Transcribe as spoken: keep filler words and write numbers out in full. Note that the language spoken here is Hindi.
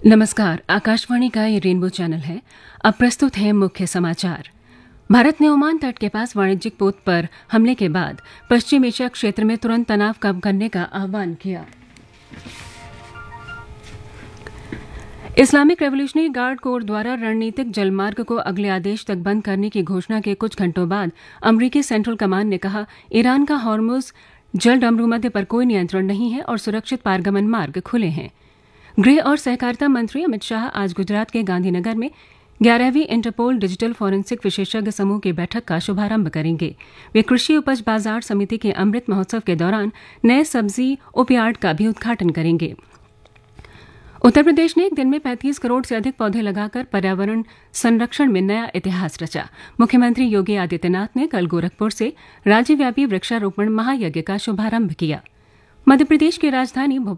नमस्कार। आकाशवाणी का ये रेनबो चैनल है। अब प्रस्तुत है मुख्य समाचार। भारत ने ओमान तट के पास वाणिज्यिक पोत पर हमले के बाद पश्चिम एशिया क्षेत्र में तुरंत तनाव कम करने का आह्वान किया। इस्लामिक रेवोल्यूशनरी गार्ड कोर द्वारा रणनीतिक जलमार्ग को अगले आदेश तक बंद करने की घोषणा के कुछ घंटों बाद अमरीकी सेंट्रल कमांड ने कहा, ईरान का हॉर्मुज जल डमरूमध्य पर कोई नियंत्रण नहीं है और सुरक्षित पारगमन मार्ग खुले हैं। गृह और सहकारिता मंत्री अमित शाह आज गुजरात के गांधीनगर में ग्यारहवीं इंटरपोल डिजिटल फॉरेंसिक विशेषज्ञ समूह की बैठक का शुभारंभ करेंगे। वे कृषि उपज बाजार समिति के अमृत महोत्सव के दौरान नए सब्जी उपयार्ड का भी उद्घाटन करेंगे। उत्तर प्रदेश ने एक दिन में पैंतीस करोड़ से अधिक पौधे लगाकर पर्यावरण संरक्षण में नया इतिहास रचा। मुख्यमंत्री योगी आदित्यनाथ ने कल गोरखपुर से राज्यव्यापी वृक्षारोपण महायज्ञ का शुभारंभ किया। मध्यप्रदेश की राजधानी